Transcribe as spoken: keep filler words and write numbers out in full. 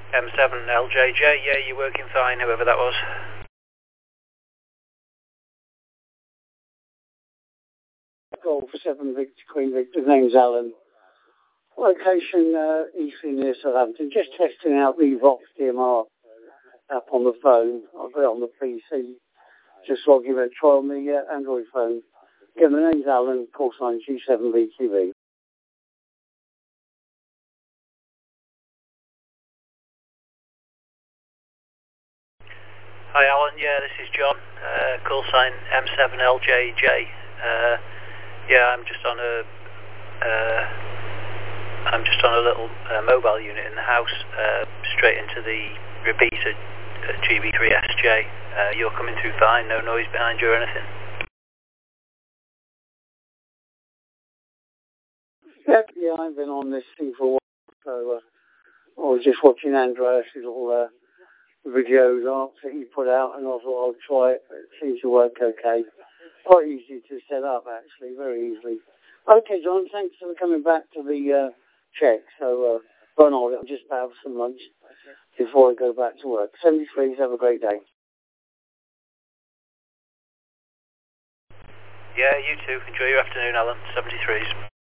M seven L J J, yeah, you're working fine, whoever that was. Golf seven Victor Queen Victor, name's Alan. Location uh, eastly near Southampton. Just testing out the Vox D M R app on the phone. I've got it on the P C. Just so I'll give it a try on the uh, Android phone. Again, my name's Alan, call sign G seven V Q V. Hi Alan, yeah, this is John, uh, call sign M seven L J J. Uh, yeah, I'm just on a, uh, I'm just on a little uh, mobile unit in the house, uh, straight into the repeater at G B three S J. Uh, you're coming through fine, no noise behind you or anything? Yeah, yeah, I've been on this thing for a while, so uh, I was just watching Andreas' little uh, videos art that he put out, and I thought I'll try it. It seems to work okay. Quite easy to set up, actually, very easily. Okay, John, thanks for coming back to the uh, check. So, uh, run on, I'll just have some lunch before I go back to work. seventy-threes, have a great day. Yeah, you too. Enjoy your afternoon, Alan. seventy-threes.